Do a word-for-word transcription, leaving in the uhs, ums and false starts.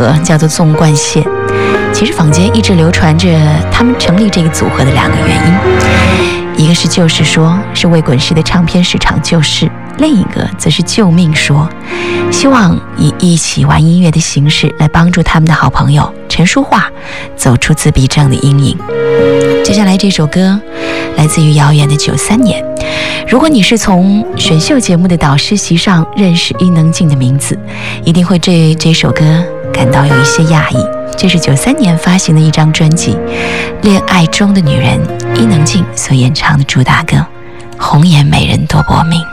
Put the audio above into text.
合叫做纵贯线。其实坊间一直流传着他们成立这个组合的两个原因，一个是救世说，是为滚石的唱片市场救世；另一个则是救命说，希望以一起玩音乐的形式来帮助他们的好朋友陈淑桦走出自闭症的阴影。接下来这首歌来自于遥远的九三年。如果你是从选秀节目的导师席上认识伊能静的名字，一定会对这首歌感到有一些讶异。这是九三年发行的一张专辑《恋爱中的女人》，伊能静所演唱的主打歌《红颜美人多薄命》。